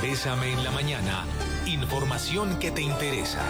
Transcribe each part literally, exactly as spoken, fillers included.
Bésame en la mañana. Información que te interesa.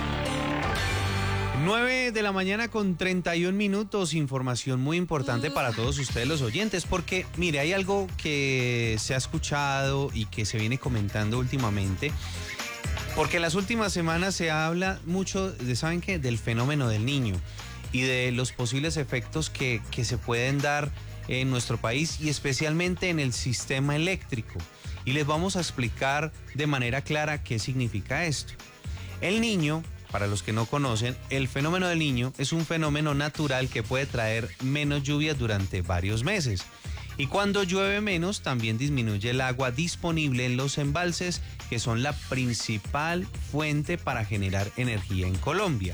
nueve de la mañana con treinta y un minutos, información muy importante para todos ustedes los oyentes, porque mire, hay algo que se ha escuchado y que se viene comentando últimamente, porque en las últimas semanas se habla mucho, de, ¿saben qué? Del fenómeno del niño y de los posibles efectos que, que se pueden dar en nuestro país y especialmente en el sistema eléctrico. Y les vamos a explicar de manera clara qué significa esto. El niño, para los que no conocen, el fenómeno del niño es un fenómeno natural que puede traer menos lluvias durante varios meses. Y cuando llueve menos, también disminuye el agua disponible en los embalses, que son la principal fuente para generar energía en Colombia.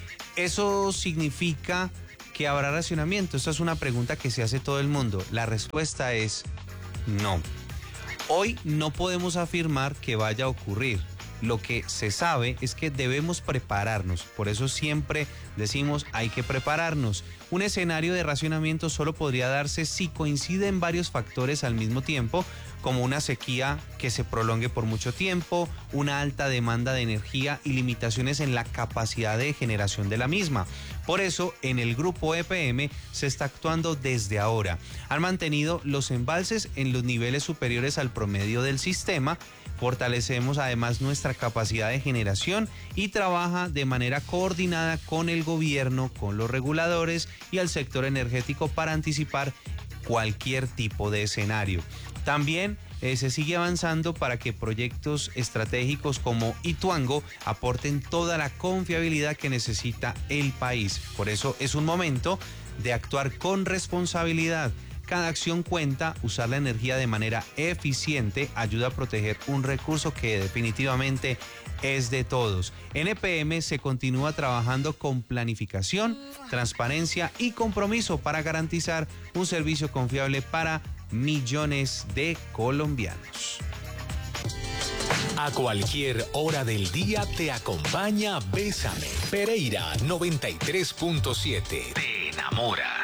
¿Eso significa que habrá racionamiento? Esta es una pregunta que se hace todo el mundo. La respuesta es no. Hoy no podemos afirmar que vaya a ocurrir. Lo que se sabe es que debemos prepararnos, por eso siempre decimos hay que prepararnos. Un escenario de racionamiento solo podría darse si coinciden varios factores al mismo tiempo, como una sequía que se prolongue por mucho tiempo, una alta demanda de energía y limitaciones en la capacidad de generación de la misma. Por eso, en el grupo E P M se está actuando desde ahora. Han mantenido los embalses en los niveles superiores al promedio del sistema. Fortalecemos además nuestra capacidad de generación y trabaja de manera coordinada con el gobierno, con los reguladores y el sector energético para anticipar cualquier tipo de escenario. También eh, se sigue avanzando para que proyectos estratégicos como Ituango aporten toda la confiabilidad que necesita el país. Por eso es un momento de actuar con responsabilidad. Cada acción cuenta, usar la energía de manera eficiente ayuda a proteger un recurso que definitivamente es de todos. En E P M se continúa trabajando con planificación, transparencia y compromiso para garantizar un servicio confiable para millones de colombianos. A cualquier hora del día te acompaña Bésame. Pereira noventa y tres punto siete. Te enamora.